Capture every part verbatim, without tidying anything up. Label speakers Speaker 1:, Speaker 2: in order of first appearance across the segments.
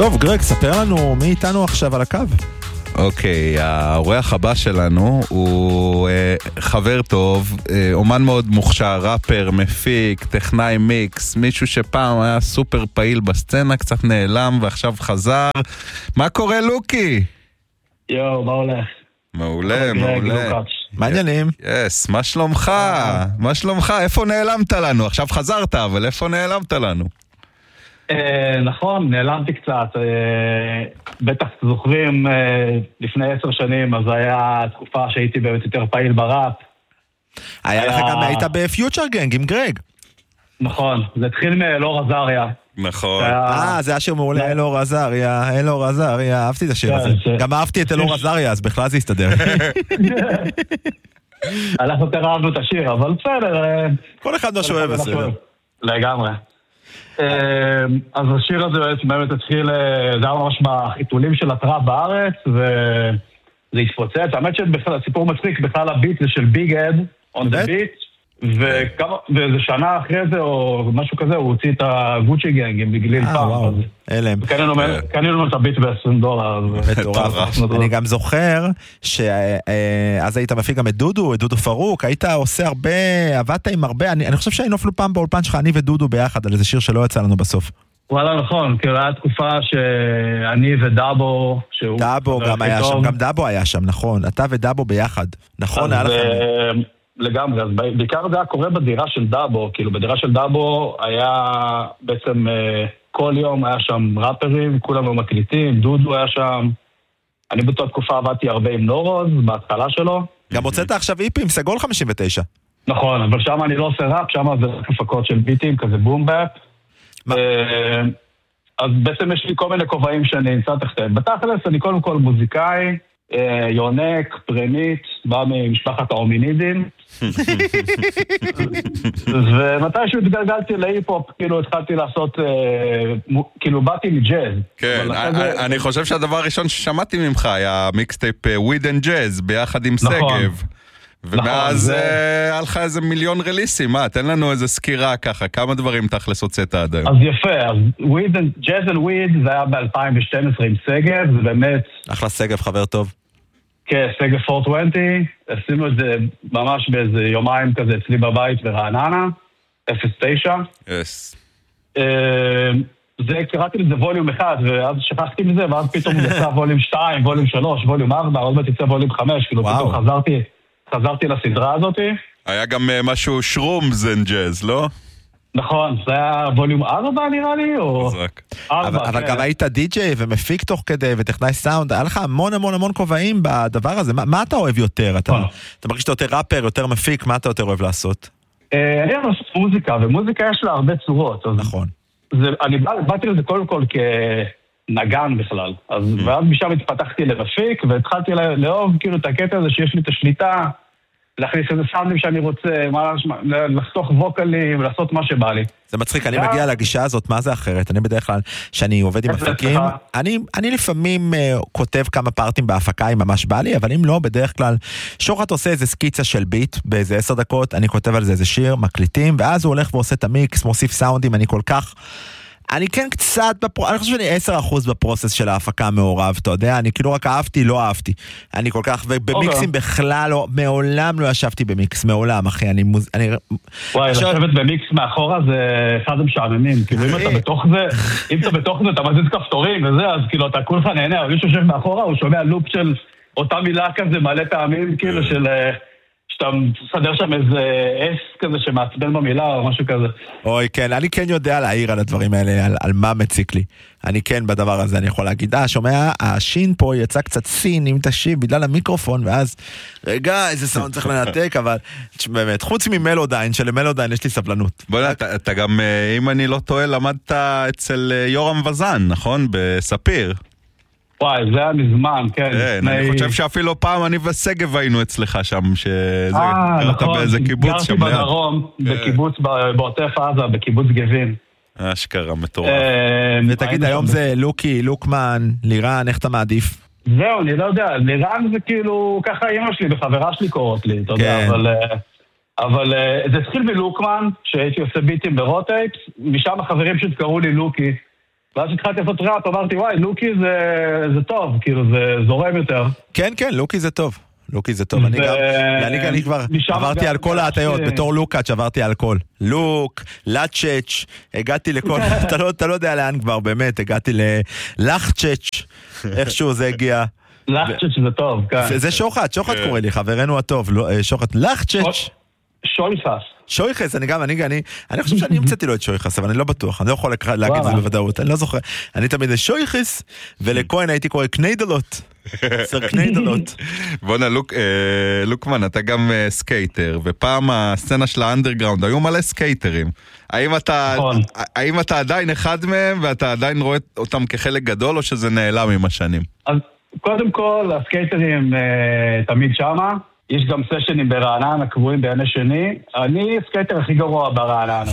Speaker 1: טוב, גרג, ספר לנו מי איתנו עכשיו על הקו.
Speaker 2: אוקיי, האורח הבא שלנו הוא אה, חבר טוב, אה, אומן מאוד מוכשר, ראפר, מפיק, טכנאי מיקס, מישהו שפעם היה סופר פעיל בסצנה, קצת נעלם ועכשיו חזר. מה קורה, לוקי?
Speaker 3: יו, מה הולך?
Speaker 2: מעולה, מעולה.
Speaker 1: מה העניינים?
Speaker 2: יס, מה שלומך? מה שלומך? איפה נעלמת לנו? עכשיו חזרת, אבל איפה נעלמת לנו?
Speaker 3: נכון, נעלמתי קצת. בטח זוכרים, לפני עשר שנים, אז היה תקופה שהייתי באמת יותר פעיל בראפ.
Speaker 1: היה לך גם, היית בפיוטר גנג עם גרג.
Speaker 3: נכון, זה התחיל מאלור עזריה.
Speaker 2: נכון.
Speaker 1: אה, זה השיר מעולה, אלור עזריה, אלור עזריה, אהבתי את השיר הזה. גם אהבתי את אלור עזריה, אז בכלל זה הסתדר.
Speaker 3: אנחנו יותר אהבנו את השיר, אבל בסדר.
Speaker 1: כל אחד מה שאוהב בסדר.
Speaker 3: לגמרי. אז השיר הזה באמת התחיל, זה היה ממש בחיתולים של הטראפ בארץ, וזה התפוצץ. האמת שהסיפור מצחיק, בכלל הביט זה של ביג אד, on the beat, ואיזה שנה אחרי זה, או משהו כזה, הוא הוציא את הגוצ'י גנג עם בגליל פעם.
Speaker 1: אלם.
Speaker 3: קנינו את הביט ב-עשרים דולר.
Speaker 1: אני גם זוכר שאז היית מפיק גם את דודו, את דודו פרוק, היית עושה הרבה, עבדת עם הרבה, אני חושב שהיינו אפילו פעם באולפן שלך, אני ודודו ביחד, על איזה שיר שלא יצא לנו בסוף.
Speaker 3: וואלה, נכון, כי היה תקופה שאני ודאבו,
Speaker 1: דאבו גם היה שם, גם דאבו היה שם, נכון, אתה ודאבו ביחד, נכון, היה לכם.
Speaker 3: לגמרי, אז בעיקר זה היה קורה בדירה של דאבו, כאילו בדירה של דאבו היה בעצם כל יום היה שם ראפרים, כולם היו מקליטים, דודו היה שם, אני באותה תקופה עבדתי הרבה עם נורוז, בהתחלה שלו.
Speaker 1: גם הוצאת עכשיו איפי עם סגול חמישים ותשע.
Speaker 3: נכון, אבל שם אני לא עושה ראפ, שם זה הפקות של ביטים, כזה בום באפ. אז בעצם יש לי כל מיני כובעים שאני נמצא תחתיהם. בתכלס אני קודם כל מוזיקאי, יונק, פרמית, בא ממשפחת ההומינידים. ומתישהו התגלגלתי להיפ-הופ, כאילו התחלתי לעשות, כאילו באתי מג'אז.
Speaker 2: כן, אני חושב שהדבר הראשון ששמעתי ממך היה מיקסטייפ וויד אנד ג'אז ביחד עם סגב. ומאז היה לך איזה מיליון רליסים, מה? תן לנו איזה סקירה ככה, כמה דברים תכלס הוצאת עד היום.
Speaker 3: אז יפה, אז ג'אז אנד וויד זה היה ב-אלפיים ושתים עשרה עם סגב, זה באמת...
Speaker 1: אחלה סגב, חבר טוב.
Speaker 3: כן, סגב ארבע מאות עשרים, עשינו את זה ממש באיזה יומיים כזה אצלי בבית ברעננה, אפס תשע.
Speaker 2: יס.
Speaker 3: זה, קראתי לזה ווליום אחד, ואז שכחתי מזה, ואז פתאום יצא ווליום שתיים, ווליום שלוש, ווליום ארבע, עוד מעט יצא ווליום חמש, כאילו פתאום חזרתי, חזרתי לסדרה הזאת.
Speaker 2: היה גם משהו שרומז אנד ג'אז, לא?
Speaker 3: נכון, זה היה ווליום ארבע נראה לי, או...
Speaker 1: אבל גם היית די-ג'יי ומפיק תוך כדי וטכנאי סאונד, היה לך המון המון המון כובעים בדבר הזה, מה אתה אוהב יותר? אתה מרגיש שאתה יותר ראפר, יותר מפיק, מה אתה יותר אוהב לעשות?
Speaker 3: אני אוהב לעשות מוזיקה, ומוזיקה יש לה הרבה צורות.
Speaker 1: נכון.
Speaker 3: אני באתי לזה קודם כל כנגן בכלל, ואז משם התפתחתי למפיק, והתחלתי לאהוב כאילו את הקטע הזה שיש לי את השליטה, להכניס איזה סאונדים שאני רוצה, לחתוך ווקלים, לעשות מה שבא לי.
Speaker 1: זה מצחיק, אני מגיע לגישה הזאת, מה זה אחרת? אני בדרך כלל, שאני עובד עם הפקים, אני לפעמים כותב כמה פארטים בהפקה, אם ממש בא לי, אבל אם לא, בדרך כלל, שוחט עושה איזה סקיצה של ביט, באיזה עשר דקות, אני כותב על זה איזה שיר, מקליטים, ואז הוא הולך ועושה את המיקס, מוסיף סאונדים, אני כל כך... אני כן קצת, בפר... אני חושב שאני עשרה אחוז בפרוסס של ההפקה מעורב, אתה יודע, אני כאילו רק אהבתי, לא אהבתי. אני כל כך, ובמיקסים okay. בכלל לא, מעולם לא ישבתי במיקס, מעולם, אחי, אני מוז... אני...
Speaker 3: וואי, עכשיו... לשבת במיקס מאחורה זה אחד המשעממים, כאילו אם אתה בתוך זה, אם אתה בתוך זה, אתה מזיז כפתורים וזה, אז כאילו אתה כולך נהנה, אבל מישהו יושב מאחורה, הוא שומע לופ של אותה מילה כזה, מלא פעמים, כאילו של... שאתה מסדר שם איזה אס כזה שמעצבן במילה או משהו כזה.
Speaker 1: אוי, כן, אני כן יודע להעיר על הדברים האלה, על, על מה מציק לי. אני כן בדבר הזה, אני יכול להגיד, אה, שומע, השין פה יצא קצת סין, אם תשיב, בגלל המיקרופון, ואז, רגע, איזה סאונד צריך לנתק, אבל באמת, חוץ ממלודיין, שלמלודיין יש לי סבלנות.
Speaker 2: בוא נה, אתה, אתה גם, אם אני לא טועה, למדת אצל יורם וזן, נכון? בספיר.
Speaker 3: וואי, זה היה מזמן, כן.
Speaker 2: כן, אני חושב שאפילו פעם אני וסגב היינו אצלך שם, שזה קראת באיזה קיבוץ שם.
Speaker 3: גרתי בדרום, בקיבוץ, בעוטף עזה, בקיבוץ גבין.
Speaker 2: אשכרה, מטורף.
Speaker 1: ותגיד, היום זה לוקי, לוקמן, לירן, איך אתה מעדיף?
Speaker 3: זהו, אני לא יודע, לירן זה כאילו, ככה אמא שלי וחברה שלי קורות לי, אתה יודע, אבל... אבל זה התחיל בלוקמן, שהייתי עושה ביטים ברוטייפס, משם החברים שקראו לי לוקי, ואז שהתחלתי לעשות ראפ, אמרתי, וואי, לוקי זה טוב, כאילו, זה זורם יותר.
Speaker 1: כן, כן, לוקי זה טוב. לוקי זה טוב, אני גם, אני כבר עברתי על כל ההטיות, בתור לוקאץ' עברתי על כל. לוק, לצ'ץ', הגעתי לכל, אתה לא יודע לאן כבר, באמת, הגעתי ללחצ'ץ', איכשהו זה הגיע.
Speaker 3: לחצ'ץ' זה טוב, כן.
Speaker 1: זה שוחט, שוחט קורא לי, חברנו הטוב, שוחט, לחצ'ץ'.
Speaker 3: שויחס.
Speaker 1: שויחס, אני גם, אני, אני, אני חושב שאני המצאתי לו את שויחס, אבל אני לא בטוח, אני לא יכול להגיד את זה בוודאות, אני לא זוכר, אני תמיד לשויחס, ולכהן הייתי קורא קניידלות, סר קניידלות.
Speaker 2: בוא'נה, לוקמן, אתה גם סקייטר, ופעם הסצנה של האנדרגראונד, היו מלא סקייטרים, האם אתה, האם אתה עדיין אחד מהם, ואתה עדיין רואה אותם כחלק גדול, או שזה נעלם עם השנים?
Speaker 3: אז קודם כל, הסקייטרים תמיד שמה, יש גם סשנים ברעננה, קבועים בעיני שני. אני סקייטר הכי גרוע ברעננה.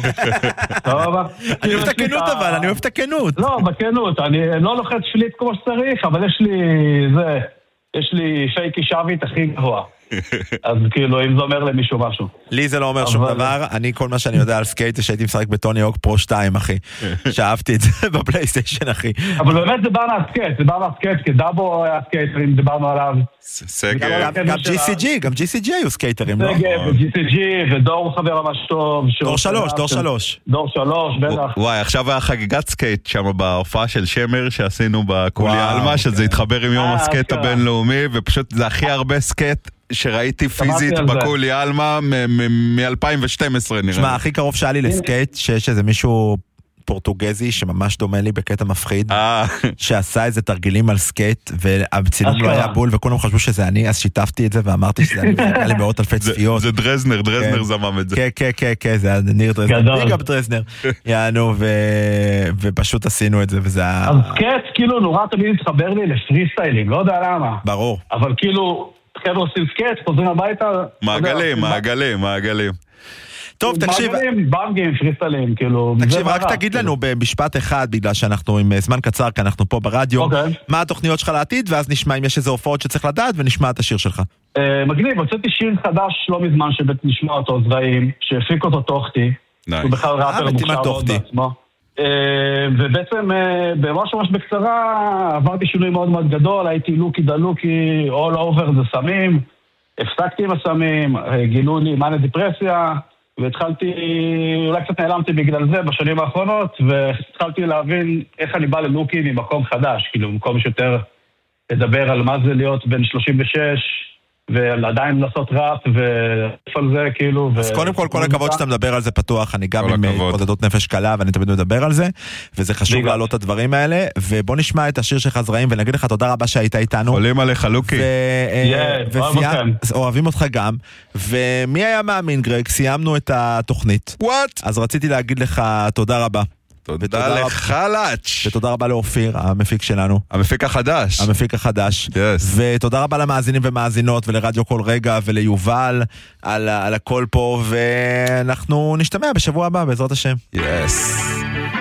Speaker 3: טוב?
Speaker 1: אני אוהב את הכנות אבל, אני אוהב את הכנות.
Speaker 3: לא, בכנות. אני לא לוחץ שליט כמו שצריך, אבל יש לי, זה, יש לי שייקי שווית הכי גרוע. אז כאילו, אם זה אומר למישהו משהו.
Speaker 1: לי זה לא אומר שום דבר, אני כל מה שאני יודע על סקייט זה שהייתי משחק בטוני הוק פרו שתיים, אחי. שאהבתי את זה בפלייסטיישן, אחי.
Speaker 3: אבל באמת זה בא מהסקייט, זה בא מהסקייט, כי דאבו היה סקייטרים, דיברנו עליו.
Speaker 1: גם ג'י סי ג'י, גם ג'י סי ג'י היו סקייטרים, לא?
Speaker 3: וג'י סי ג'י, ודור חבר ממש טוב.
Speaker 1: דור שלוש, דור שלוש.
Speaker 3: דור שלוש, בטח.
Speaker 2: וואי, עכשיו היה חגיגת סקייט שם בהופעה של שמר שעשינו בקוליה אלמה, שזה התחבר עם יום הסקייט הבינלאומי, ופשוט זה הכי הרבה סקייט שראיתי פיזית בקוליה אלמה מ-אלפיים ושתים עשרה נראה.
Speaker 1: שמע, הכי קרוב שהיה לי לסקייט, שיש איזה מישהו פורטוגזי שממש דומה לי בקטע מפחיד, שעשה איזה תרגילים על סקייט, והצילום לא היה בול, וכולם חשבו שזה אני, אז שיתפתי את זה, ואמרתי שזה אני, היה לי מאות אלפי צפיות.
Speaker 2: זה דרזנר, דרזנר זמם את זה.
Speaker 1: כן, כן, כן, כן, זה היה ניר דרזנר. ניר גם דרזנר. יענו, ופשוט עשינו את זה, וזה היה...
Speaker 3: אז סקייט, כאילו, נורא תמיד התחבר לי לפרי סטיילים, לא יודע למה.
Speaker 1: ברור.
Speaker 3: אבל כאילו, חבר'ה עושים סקייט, חוזרים הביתה...
Speaker 2: מעגלים, מעגלים, מעגלים.
Speaker 1: טוב, תקשיב...
Speaker 3: מעגלים, בנגים, פריסטלים, כאילו...
Speaker 1: תקשיב, רק תגיד לנו במשפט אחד, בגלל שאנחנו עם זמן קצר, כי אנחנו פה ברדיו, מה התוכניות שלך לעתיד, ואז נשמע אם יש איזה הופעות שצריך לדעת, ונשמע את השיר שלך.
Speaker 3: מגניב, הוצאתי שיר חדש לא מזמן, שבית נשמע אותו, זרעים, שהפיק אותו תוכתי. הוא בכלל ראפר מוכשר מאוד בעצמו. ובעצם, ממש ממש בקצרה, עברתי שינוי מאוד מאוד גדול, הייתי לוקי דלוקי, all over זה סמים, הפסקתי עם הסמים, גילו לי מאניה דיפרסיה, והתחלתי, אולי קצת נעלמתי בגלל זה בשנים האחרונות, והתחלתי להבין איך אני בא ללוקי ממקום חדש, כאילו במקום שיותר לדבר על מה זה להיות בין שלושים ושש, ועדיין לעשות ראפ ועף על זה, כאילו...
Speaker 1: אז קודם כל, כל הכבוד שאתה מדבר על זה פתוח, אני גם עם התמודדות נפש קלה, ואני תמיד מדבר על זה, וזה חשוב להעלות את הדברים האלה, ובוא נשמע את השיר שלך זרעים, ונגיד לך תודה רבה שהיית איתנו.
Speaker 2: עולים עליך, לוקי.
Speaker 1: אוהבים אותך גם, ומי היה מאמין, גרג, סיימנו את התוכנית.
Speaker 2: וואט?
Speaker 1: אז רציתי להגיד לך תודה רבה.
Speaker 2: תודה לך לאץ'.
Speaker 1: ותודה רבה לאופיר, המפיק שלנו.
Speaker 2: המפיק החדש.
Speaker 1: המפיק החדש.
Speaker 2: Yes.
Speaker 1: ותודה רבה למאזינים ומאזינות, ולרדיו כל רגע, וליובל, על, על הכל פה, ואנחנו נשתמע בשבוע הבא, בעזרת השם.
Speaker 2: Yes.